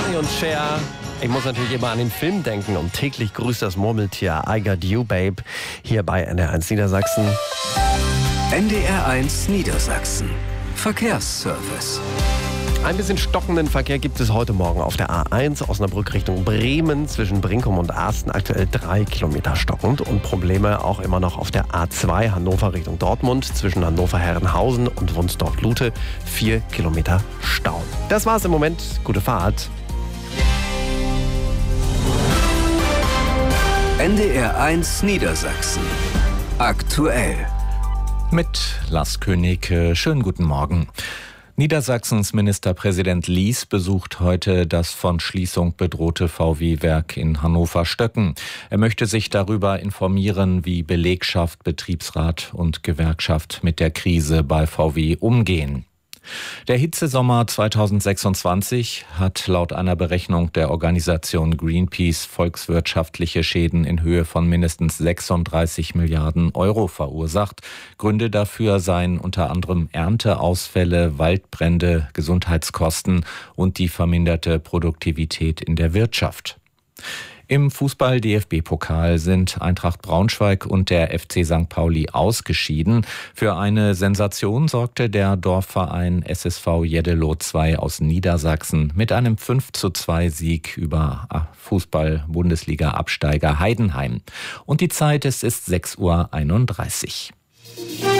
Sonny und Cher. Ich muss natürlich immer an den Film denken und täglich grüßt das Murmeltier I Got You, Babe, hier bei NDR1 Niedersachsen. NDR1 Niedersachsen. Verkehrsservice. Ein bisschen stockenden Verkehr gibt es heute Morgen auf der A1 Osnabrück Richtung Bremen zwischen Brinkum und Asten. Aktuell 3 Kilometer stockend und Probleme auch immer noch auf der A2 Hannover Richtung Dortmund zwischen Hannover-Herrenhausen und Wunsdorf-Lute. 4 Kilometer Stau. Das war's im Moment. Gute Fahrt. NDR1 Niedersachsen. Aktuell. Mit Lars König. Schönen guten Morgen. Niedersachsens Ministerpräsident Lies besucht heute das von Schließung bedrohte VW-Werk in Hannover-Stöcken. Er möchte sich darüber informieren, wie Belegschaft, Betriebsrat und Gewerkschaft mit der Krise bei VW umgehen. Der Hitzesommer 2026 hat laut einer Berechnung der Organisation Greenpeace volkswirtschaftliche Schäden in Höhe von mindestens 36 Milliarden Euro verursacht. Gründe dafür seien unter anderem Ernteausfälle, Waldbrände, Gesundheitskosten und die verminderte Produktivität in der Wirtschaft. Im Fußball-DFB-Pokal sind Eintracht Braunschweig und der FC St. Pauli ausgeschieden. Für eine Sensation sorgte der Dorfverein SSV Jeddelo 2 aus Niedersachsen mit einem 5:2 über Fußball-Bundesliga-Absteiger Heidenheim. Und die Zeit, es ist 6:31 Uhr.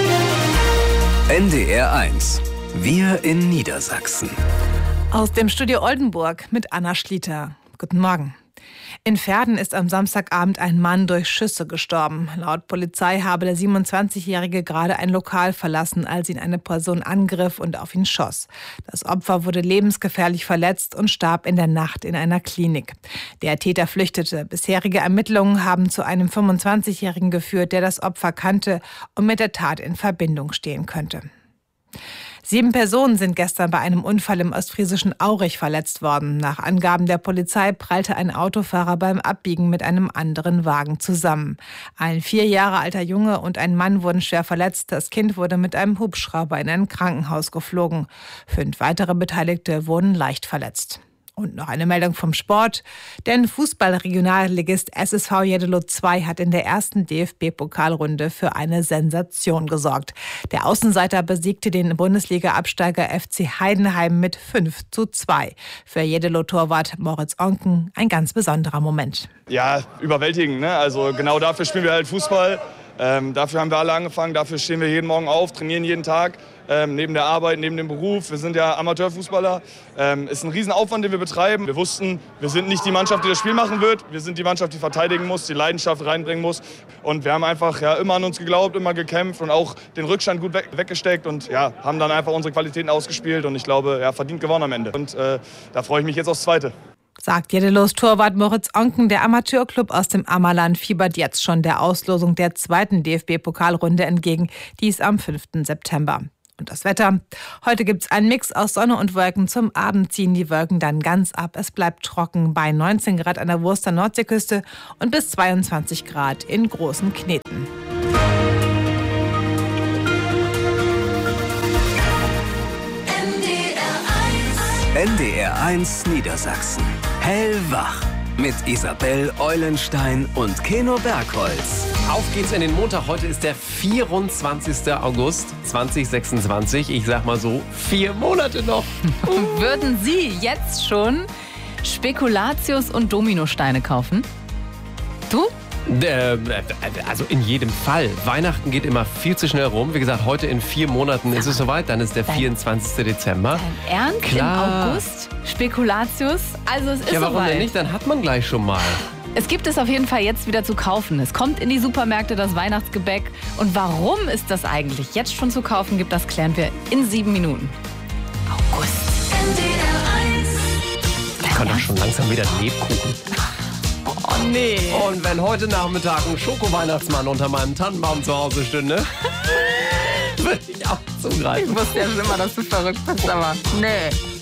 NDR1. Wir in Niedersachsen. Aus dem Studio Oldenburg mit Anna Schlieter. Guten Morgen. In Verden ist am Samstagabend ein Mann durch Schüsse gestorben. Laut Polizei habe der 27-Jährige gerade ein Lokal verlassen, als ihn eine Person angriff und auf ihn schoss. Das Opfer wurde lebensgefährlich verletzt und starb in der Nacht in einer Klinik. Der Täter flüchtete. Bisherige Ermittlungen haben zu einem 25-Jährigen geführt, der das Opfer kannte und mit der Tat in Verbindung stehen könnte. 7 Personen sind gestern bei einem Unfall im ostfriesischen Aurich verletzt worden. Nach Angaben der Polizei prallte ein Autofahrer beim Abbiegen mit einem anderen Wagen zusammen. Ein 4 Jahre alter Junge und ein Mann wurden schwer verletzt. Das Kind wurde mit einem Hubschrauber in ein Krankenhaus geflogen. 5 weitere Beteiligte wurden leicht verletzt. Und noch eine Meldung vom Sport, denn Fußball-Regionalligist SSV Jeddelo 2 hat in der ersten DFB-Pokalrunde für eine Sensation gesorgt. Der Außenseiter besiegte den Bundesliga-Absteiger FC Heidenheim mit 5:2. Für Jeddelo-Torwart Moritz Onken ein ganz besonderer Moment. Ja, überwältigend, ne? Also genau dafür spielen wir halt Fußball. Dafür haben wir alle angefangen, dafür stehen wir jeden Morgen auf, trainieren jeden Tag, neben der Arbeit, neben dem Beruf. Wir sind ja Amateurfußballer. Ist ein Riesenaufwand, den wir betreiben. Wir wussten, wir sind nicht die Mannschaft, die das Spiel machen wird. Wir sind die Mannschaft, die verteidigen muss, die Leidenschaft reinbringen muss. Und wir haben einfach immer an uns geglaubt, immer gekämpft und auch den Rückstand gut weggesteckt und haben dann einfach unsere Qualitäten ausgespielt. Und ich glaube, verdient gewonnen am Ende. Und da freue ich mich jetzt aufs Zweite. Sagt Jeddelos Torwart Moritz Onken. Der Amateurclub aus dem Ammerland fiebert jetzt schon der Auslosung der zweiten DFB-Pokalrunde entgegen. Die ist am 5. September. Und das Wetter? Heute gibt es einen Mix aus Sonne und Wolken. Zum Abend ziehen die Wolken dann ganz ab. Es bleibt trocken bei 19 Grad an der Wurster Nordseeküste und bis 22 Grad in Großen Kneten. NDR1 Niedersachsen. Hellwach. Mit Isabel Eulenstein und Keno Bergholz. Auf geht's in den Montag. Heute ist der 24. August 2026. Ich sag mal so, 4 Monate noch. Würden Sie jetzt schon Spekulatius und Dominosteine kaufen? Du? Also in jedem Fall. Weihnachten geht immer viel zu schnell rum. Wie gesagt, heute in 4 Monaten ist es soweit. Dann ist der 24. Dezember. Dein Ernst? Klar. Im August? Spekulatius? Also es ist Ja, warum soweit. denn nicht? Dann hat man gleich schon mal. Es gibt es auf jeden Fall jetzt wieder zu kaufen. Es kommt in die Supermärkte, das Weihnachtsgebäck. Und warum es das eigentlich jetzt schon zu kaufen gibt, das klären wir in 7 Minuten. August. Ich kann doch schon langsam wieder Lebkuchen. Oh nee. Und wenn heute Nachmittag ein Schoko-Weihnachtsmann unter meinem Tannenbaum zu Hause stünde, würde ich auch zugreifen. Ich wusste ja schon immer, dass du verrückt bist, aber nee.